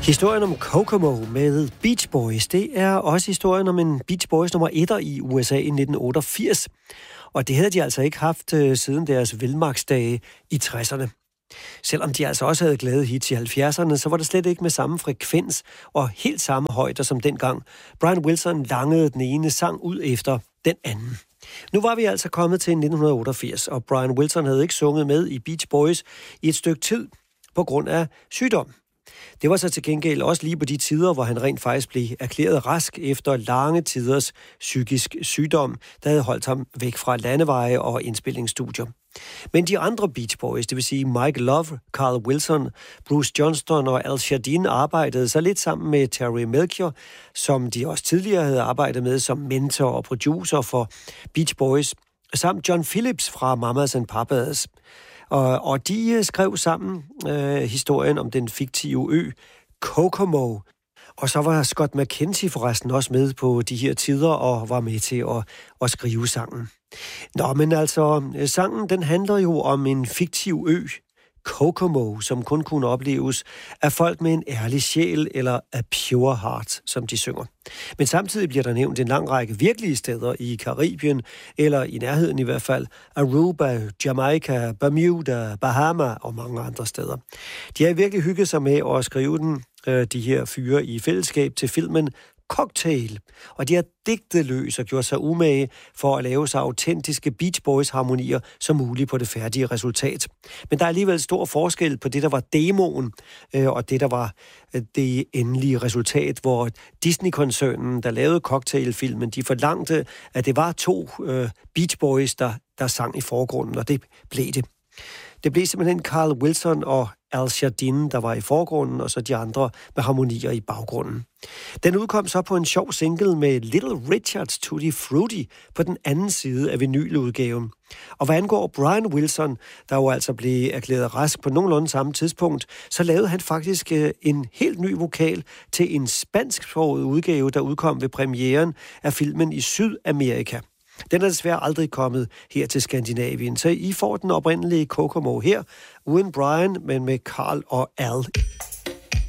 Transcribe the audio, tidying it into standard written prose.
Historien om Kokomo med Beach Boys, det er også historien om en Beach Boys nummer 1 i USA i 1988. Og det havde de altså ikke haft siden deres velmagsdage i 60'erne. Selvom de altså også havde glade hits i 70'erne, så var det slet ikke med samme frekvens og helt samme højder som dengang. Brian Wilson langede den ene sang ud efter den anden. Nu var vi altså kommet til 1988, og Brian Wilson havde ikke sunget med i Beach Boys i et stykke tid på grund af sygdom. Det var så til gengæld også lige på de tider, hvor han rent faktisk blev erklæret rask efter lange tiders psykisk sygdom, der havde holdt ham væk fra landeveje og indspillingsstudier. Men de andre Beach Boys, det vil sige Mike Love, Carl Wilson, Bruce Johnston og Al Jardine, arbejdede så lidt sammen med Terry Melchior, som de også tidligere havde arbejdet med som mentor og producer for Beach Boys, samt John Phillips fra Mamas and Papas. Og de skrev sammen historien om den fiktive ø Kokomo. Og så var Scott McKenzie forresten også med på de her tider og var med til at skrive sangen. Nå, men altså, sangen den handler jo om en fiktiv ø, Kokomo, som kun kunne opleves af folk med en ærlig sjæl eller a pure heart, som de synger. Men samtidig bliver der nævnt en lang række virkelige steder i Karibien, eller i nærheden i hvert fald, Aruba, Jamaica, Bermuda, Bahama og mange andre steder. De har virkelig hygget sig med at skrive den, de her fyre i fællesskab til filmen Cocktail, og de har digtet løs og gjort sig umage for at lave så autentiske Beach Boys-harmonier som muligt på det færdige resultat. Men der er alligevel stor forskel på det, der var demoen, og det, der var det endelige resultat, hvor Disney-koncernen, der lavede Cocktail-filmen, de forlangte, at det var to Beach Boys, der sang i forgrunden, og det blev det. Det blev simpelthen Carl Wilson og Al Jardine, der var i forgrunden, og så de andre med harmonier i baggrunden. Den udkom så på en sjov single med Little Richard's Tutti Frutti på den anden side af vinyludgaven. Og hvad angår Brian Wilson, der jo altså blev erklæret rask på nogenlunde samme tidspunkt, så lavede han faktisk en helt ny vokal til en spansksproget udgave, der udkom ved premieren af filmen i Sydamerika. Den er desværre aldrig kommet her til Skandinavien, så I får den oprindelige Kokomo her, uden Brian, men med Carl og Al.